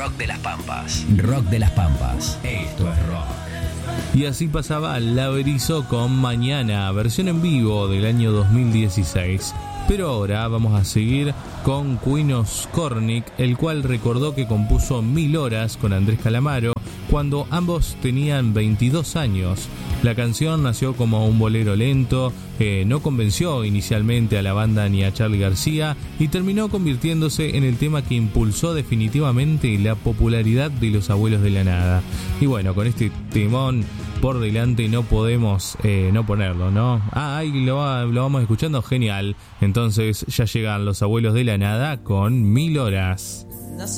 Rock de las Pampas. Rock de las Pampas. Esto es rock. Y así pasaba Laberizo con Mañana, versión en vivo del año 2016. Pero ahora vamos a seguir con Quino Scornic, el cual recordó que compuso 1000 horas con Andrés Calamaro cuando ambos tenían 22 años. La canción nació como un bolero lento, no convenció inicialmente a la banda ni a Charly García y terminó convirtiéndose en el tema que impulsó definitivamente la popularidad de Los Abuelos de la Nada. Y bueno, con este temón por delante no podemos no ponerlo, ¿no? Ahí lo vamos escuchando, genial. Entonces ya llegan Los Abuelos de la Nada con 1000 horas.